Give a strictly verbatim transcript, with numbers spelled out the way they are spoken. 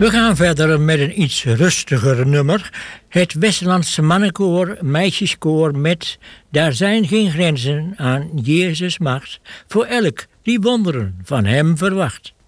We gaan verder met een iets rustiger nummer. Het Westlandse mannenkoor, meisjeskoor met Daar zijn geen grenzen aan Jezus macht, voor elk die wonderen van hem verwacht.